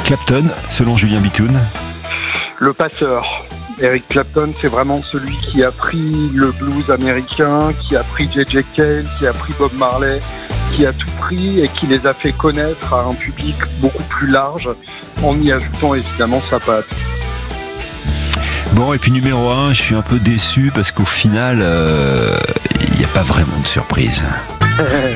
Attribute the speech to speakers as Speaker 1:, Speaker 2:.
Speaker 1: Clapton, selon Julien Bitoun.
Speaker 2: Le passeur. Eric Clapton, c'est vraiment celui qui a pris le blues américain, qui a pris J.J. Cale, qui a pris Bob Marley, qui a tout pris et qui les a fait connaître à un public beaucoup plus large en y ajoutant évidemment sa patte.
Speaker 1: Bon, et puis numéro 1, je suis un peu déçu parce qu'au final, il n'y a pas vraiment de surprise.